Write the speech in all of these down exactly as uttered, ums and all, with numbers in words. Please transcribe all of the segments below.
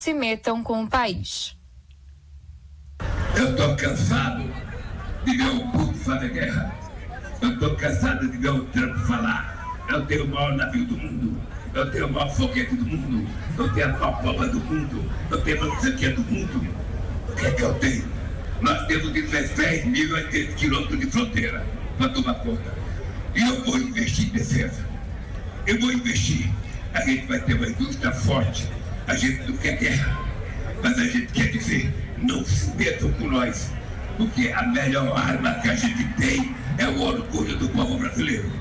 se metam com o país. Eu estou cansado de ver o Putin fazer guerra. Eu estou cansado de ver o Trump falar. Eu tenho o maior navio do mundo. Eu tenho o maior foguete do mundo. Eu tenho a maior bomba do mundo. Eu tenho a maior franquia do mundo. O que é que eu tenho? Nós temos dezesseis mil e oitenta quilômetros de fronteira para tomar conta. E eu vou investir em defesa. Eu vou investir. A gente vai ter uma indústria forte. A gente não quer guerra. Mas a gente quer dizer, não se metam com nós. Porque a melhor arma que a gente tem é o orgulho do povo brasileiro.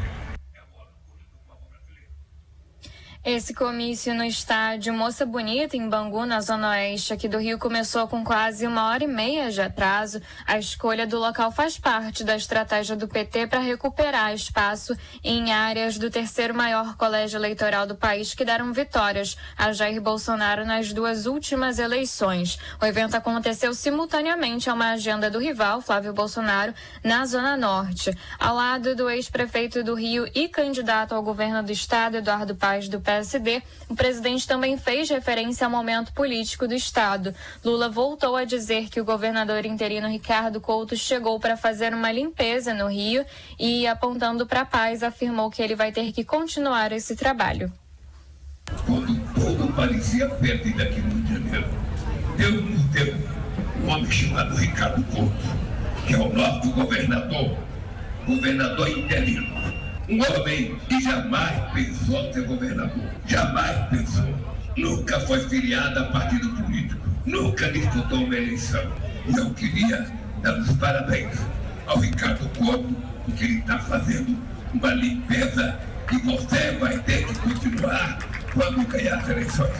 Esse comício no estádio Moça Bonita, em Bangu, na zona oeste aqui do Rio, começou com quase uma hora e meia de atraso. A escolha do local faz parte da estratégia do P T para recuperar espaço em áreas do terceiro maior colégio eleitoral do país que deram vitórias a Jair Bolsonaro nas duas últimas eleições. O evento aconteceu simultaneamente a uma agenda do rival, Flávio Bolsonaro, na zona norte. Ao lado do ex-prefeito do Rio e candidato ao governo do estado, Eduardo Paes, do P S D, o presidente também fez referência ao momento político do estado. Lula voltou a dizer que o governador interino Ricardo Couto chegou para fazer uma limpeza no Rio e, apontando para Paes, afirmou que ele vai ter que continuar esse trabalho. Quando tudo parecia perdido aqui no Rio de Janeiro, Deus nos deu um homem chamado Ricardo Couto, que é o nosso governador, governador interino. Um homem que jamais pensou ser governador, jamais pensou. Nunca foi filiado a partido político, nunca disputou uma eleição. E eu queria dar os parabéns ao Ricardo Couto, porque ele está fazendo uma limpeza que você vai ter que continuar quando ganhar as eleições.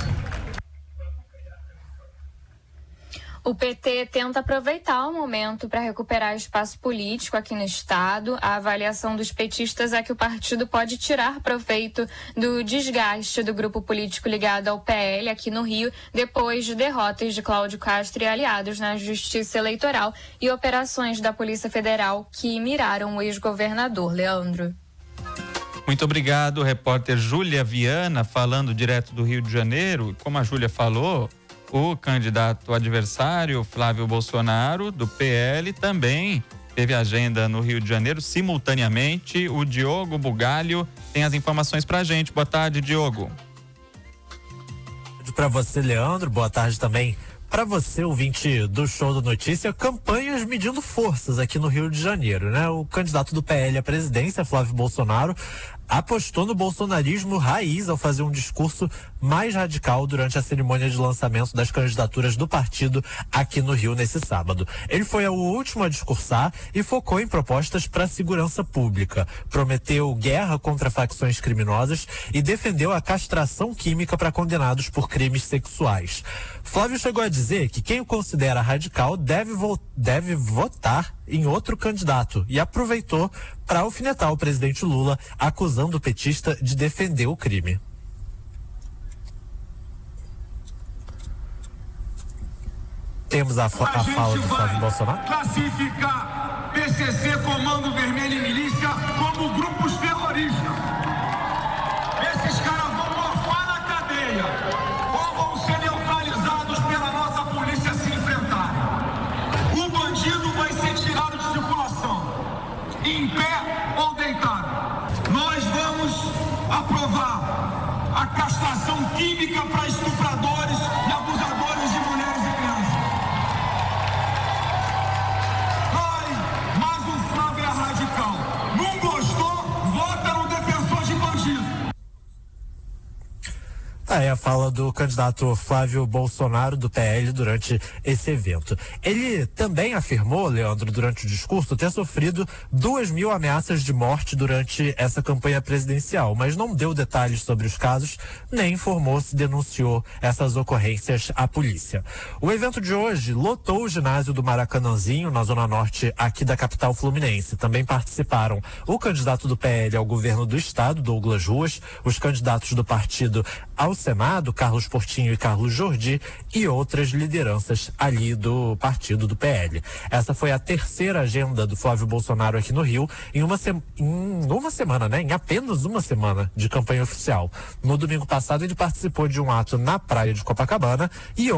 O P T tenta aproveitar o momento para recuperar espaço político aqui no estado. A avaliação dos petistas é que o partido pode tirar proveito do desgaste do grupo político ligado ao P L aqui no Rio, depois de derrotas de Cláudio Castro e aliados na Justiça Eleitoral e operações da Polícia Federal que miraram o ex-governador. Leandro. Muito obrigado, repórter Júlia Viana, falando direto do Rio de Janeiro. Como a Júlia falou, o candidato adversário, Flávio Bolsonaro, do P L, também teve agenda no Rio de Janeiro simultaneamente. O Diogo Bugalho tem as informações pra gente. Boa tarde, Diogo. Para você, Leandro. Boa tarde também para você, ouvinte do Show do Notícia. Campanhas medindo forças aqui no Rio de Janeiro, né? O candidato do P L à presidência, Flávio Bolsonaro, apostou no bolsonarismo raiz ao fazer um discurso mais radical durante a cerimônia de lançamento das candidaturas do partido aqui no Rio nesse sábado. Ele foi o último a discursar e focou em propostas para a segurança pública. Prometeu guerra contra facções criminosas e defendeu a castração química para condenados por crimes sexuais. Flávio chegou a dizer que quem o considera radical deve, vo- deve votar em outro candidato e aproveitou para alfinetar o presidente Lula, acusando o petista de defender o crime. Temos a, fa- a, a fala do Flávio Bolsonaro. Classificar P C C, Comando Vermelho e Milícia como grupos terroristas. Esses caras vão morfar na cadeia ou vão ser neutralizados pela nossa polícia se enfrentarem. O bandido vai ser tirado de circulação, em pé ou deitado. Nós vamos aprovar a castração química para estupradores e abusadores de mulheres e crianças. Ai, mas o Flávio é radical. Não gostou? Vota no defensor de bandido. É a fala do candidato Flávio Bolsonaro, do P L, durante esse evento. Ele também afirmou, Leandro, durante o discurso, ter sofrido duas mil ameaças de morte durante essa campanha presidencial, mas não deu detalhes sobre os casos, nem informou se denunciou essas ocorrências à polícia. O evento de hoje lotou o ginásio do Maracanãzinho, na zona norte aqui da capital fluminense. Também participaram o candidato do P L ao governo do estado, Douglas Ruas, os candidatos do partido ao Senado, Carlos Portinho e Carlos Jordi, e outras lideranças ali do partido do P L. Essa foi a terceira agenda do Flávio Bolsonaro aqui no Rio, em uma, se... em uma semana, né? Em apenas uma semana de campanha oficial. No domingo passado, ele participou de um ato na praia de Copacabana e